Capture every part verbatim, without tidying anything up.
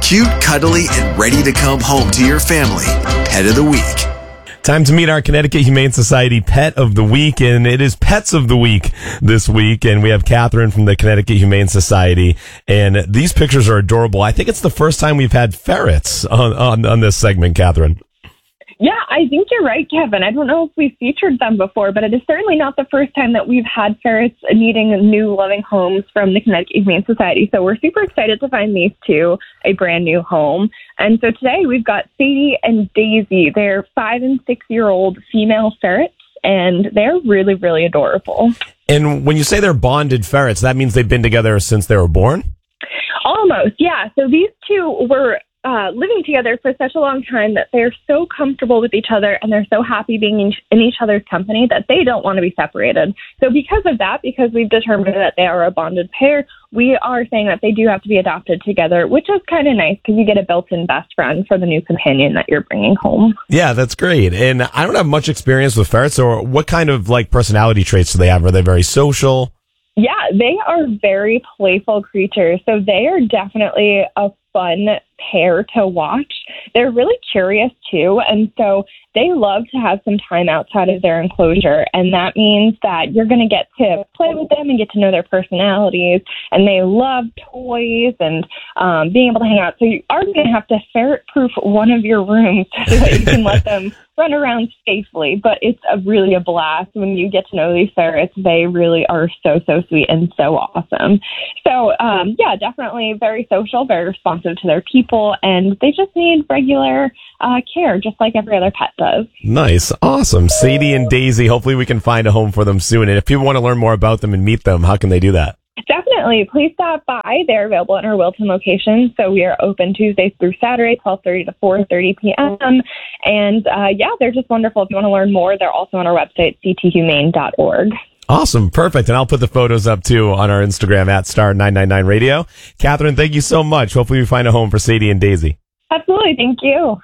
Cute, cuddly, and ready to come home to your family. Pet of the week. Time to meet our Connecticut Humane Society Pet of the Week, and it is Pets of the Week this week, and we have Catherine from the Connecticut Humane Society, and these pictures are adorable. I think it's the first time we've had ferrets on, on, on this segment, Catherine. Yeah, I think you're right, Kevin. I don't know if we've featured them before, but it is certainly not the first time that we've had ferrets needing new loving homes from the Connecticut Humane Society. So we're super excited to find these two a brand new home. And so today we've got Sadie and Daisy. They're five and six-year-old female ferrets, and they're really, really adorable. And when you say they're bonded ferrets, that means they've been together since they were born? Almost, yeah. So these two were Uh, living together for such a long time that they're so comfortable with each other and they're so happy being in, in each other's company that they don't want to be separated. So because of that, because we've determined that they are a bonded pair, we are saying that they do have to be adopted together, which is kind of nice because you get a built-in best friend for the new companion that you're bringing home. Yeah, that's great. And I don't have much experience with ferrets, or what kind of like personality traits do they have? Are they very social? Yeah, they are very playful creatures. So they are definitely a fun pair to watch. They're really curious too, and so they love to have some time outside of their enclosure, and that means that you're going to get to play with them and get to know their personalities, and they love toys and um, being able to hang out. So you are going to have to ferret-proof one of your rooms so that you can let them run around safely, but it's a really a blast when you get to know these ferrets. They really are so, so sweet and so awesome. So, um, yeah, definitely very social, very responsive to their people, and they just need regular uh, care, just like every other pet does. Nice. Awesome. Sadie and Daisy, hopefully we can find a home for them soon. And if people want to learn more about them and meet them, how can they do that? Definitely. Please stop by. They're available in our Wilton location. So we are open Tuesdays through Saturday, twelve thirty to four thirty p.m. And uh, yeah, they're just wonderful. If you want to learn more, they're also on our website, c t humane dot org. Awesome. Perfect. And I'll put the photos up too on our Instagram at star nine nine nine radio. Catherine, thank you so much. Hopefully we find a home for Sadie and Daisy. Absolutely. Thank you.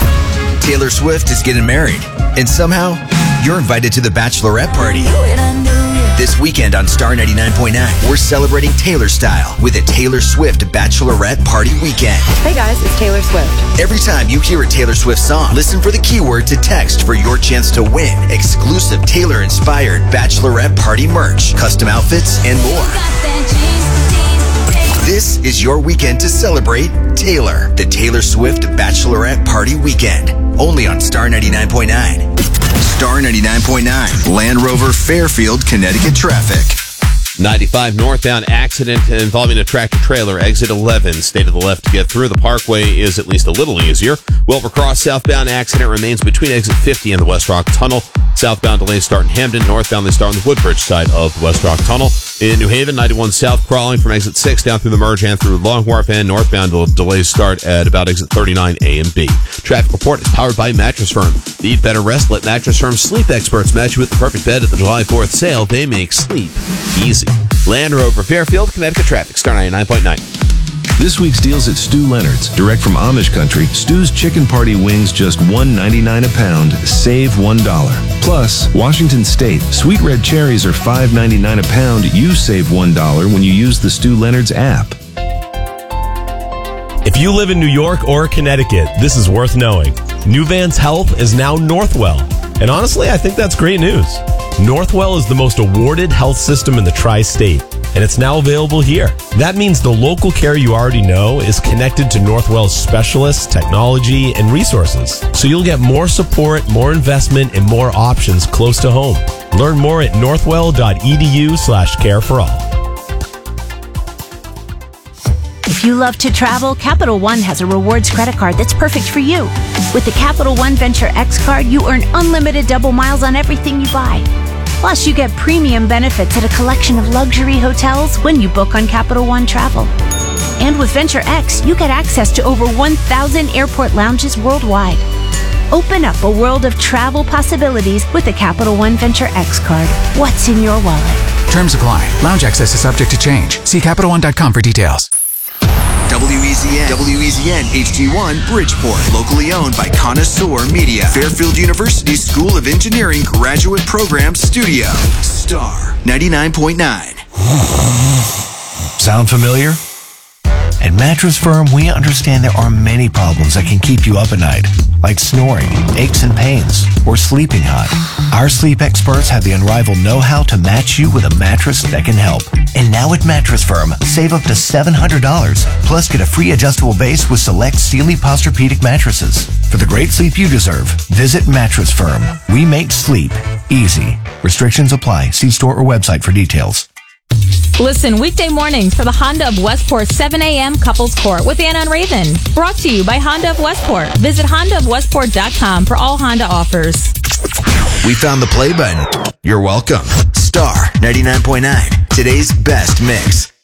Taylor Swift is getting married, and somehow you're invited to the bachelorette party. This weekend on Star ninety-nine point nine, we're celebrating Taylor style with a Taylor Swift bachelorette party weekend. Hey guys, it's Taylor Swift. Every time you hear a Taylor Swift song, listen for the keyword to text for your chance to win exclusive Taylor-inspired bachelorette party merch, custom outfits, and more. This is your weekend to celebrate Taylor, the Taylor Swift bachelorette party weekend. Only on Star ninety-nine point nine. Star ninety-nine point nine. Land Rover Fairfield, Connecticut traffic. ninety-five northbound accident involving a tractor trailer. Exit eleven. Stay to the left to get through. The parkway is at least a little easier. Wilbur Cross southbound accident remains between exit fifty and the West Rock Tunnel. Southbound delays start in Hamden. Northbound they start on the Woodbridge side of the West Rock Tunnel. In New Haven, ninety-one south crawling from exit six down through the merge and through Long Wharf, and northbound delays start at about exit thirty-nine A and B. Traffic report is powered by Mattress Firm. Need better rest? Let Mattress Firm's sleep experts match you with the perfect bed at the July fourth sale. They make sleep easy. Land Rover Fairfield, Connecticut traffic. Star ninety-nine point nine. This week's deals at Stu Leonard's, direct from Amish country. Stu's Chicken Party Wings, just one ninety-nine a pound. Save one dollar. Plus, Washington State, sweet red cherries are five ninety-nine a pound. You save one dollar when you use the Stu Leonard's app. If you live in New York or Connecticut, this is worth knowing. Nuvance Health is now Northwell. And honestly, I think that's great news. Northwell is the most awarded health system in the tri-state, and it's now available here. That means the local care you already know is connected to Northwell's specialists, technology, and resources. So you'll get more support, more investment, and more options close to home. Learn more at northwell.edu slash care for all. If you love to travel, Capital One has a rewards credit card that's perfect for you. With the Capital One Venture X card, you earn unlimited double miles on everything you buy. Plus, you get premium benefits at a collection of luxury hotels when you book on Capital One Travel. And with Venture X, you get access to over one thousand airport lounges worldwide. Open up a world of travel possibilities with the Capital One Venture X card. What's in your wallet? Terms apply. Lounge access is subject to change. See Capital One dot com for details. W E Z N, W E Z N H D one, Bridgeport. Locally owned by Connoisseur Media. Fairfield University School of Engineering Graduate Program Studio. Star ninety-nine point nine. Sound familiar? At Mattress Firm, we understand there are many problems that can keep you up at night, like snoring, aches and pains, or sleeping hot. Our sleep experts have the unrivaled know-how to match you with a mattress that can help. And now at Mattress Firm, save up to seven hundred dollars, plus get a free adjustable base with select Sealy Posturepedic mattresses. For the great sleep you deserve, visit Mattress Firm. We make sleep easy. Restrictions apply. See store or website for details. Listen weekday mornings for the Honda of Westport seven a.m. Couples Court with Anna and Raven. Brought to you by Honda of Westport. Visit honda of westport dot com for all Honda offers. We found the play button. You're welcome. Star ninety-nine point nine. Today's best mix.